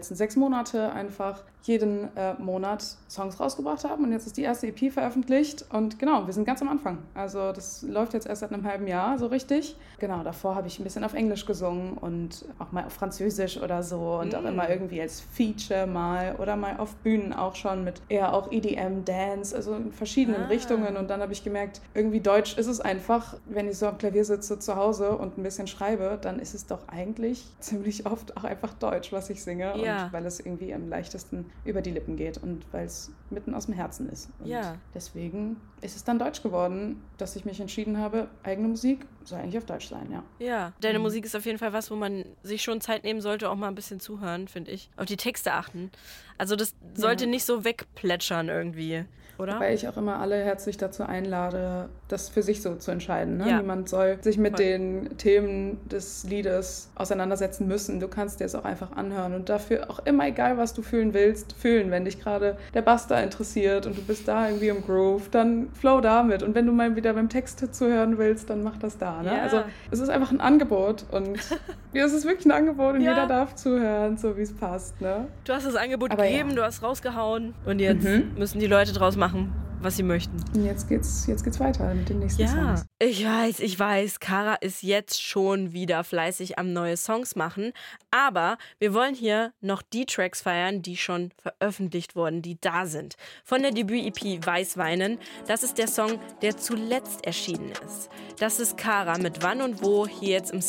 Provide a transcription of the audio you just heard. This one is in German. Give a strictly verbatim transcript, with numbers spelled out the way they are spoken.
letzten sechs Monate einfach jeden äh, Monat Songs rausgebracht haben. Und jetzt ist die erste E P veröffentlicht. Und genau, wir sind ganz am Anfang. Also das läuft jetzt erst seit einem halben Jahr so richtig. Genau, davor habe ich ein bisschen auf Englisch gesungen und auch mal auf Französisch oder so. Und mm. auch immer irgendwie als Feature mal oder mal auf Bühnen auch schon mit eher auch E D M, Dance, also in verschiedenen ah. Richtungen. Und dann habe ich gemerkt, irgendwie Deutsch ist es einfach, wenn ich so am Klavier sitze zu Hause und ein bisschen schreibe, dann ist es doch eigentlich ziemlich oft auch einfach Deutsch, was ich singe. Ja. Und weil es irgendwie am leichtesten über die Lippen geht und weil es mitten aus dem Herzen ist. Und ja. deswegen ist es dann Deutsch geworden, dass ich mich entschieden habe, eigene Musik soll eigentlich auf Deutsch sein, ja. Ja, deine mhm. Musik ist auf jeden Fall was, wo man sich schon Zeit nehmen sollte, auch mal ein bisschen zuhören, finde ich. Auf die Texte achten. Also das sollte ja. nicht so wegplätschern irgendwie, oder? Weil ich auch immer alle herzlich dazu einlade, das für sich so zu entscheiden. Ne? Ja. Niemand soll sich mit Voll. den Themen des Liedes auseinandersetzen müssen. Du kannst dir es auch einfach anhören und dafür auch immer, egal was du fühlen willst, fühlen. Wenn dich gerade der Bass da interessiert und du bist da irgendwie im Groove, dann flow damit. Und wenn du mal wieder beim Text zuhören willst, dann mach das da. Ne? Ja. Also es ist einfach ein Angebot und ja, es ist wirklich ein Angebot und ja. jeder darf zuhören, so wie es passt. Ne? Du hast das Angebot Aber gegeben, ja. du hast rausgehauen und jetzt mhm. müssen die Leute draus machen, was sie möchten. Und jetzt geht's, jetzt geht's weiter mit den nächsten ja. Songs. Ich weiß, ich weiß, Kara ist jetzt schon wieder fleißig am neue Songs machen, aber wir wollen hier noch die Tracks feiern, die schon veröffentlicht wurden, die da sind. Von der Debüt-E P Weißweinen, das ist der Song, der zuletzt erschienen ist. Das ist Kara mit Wann und Wo, hier jetzt im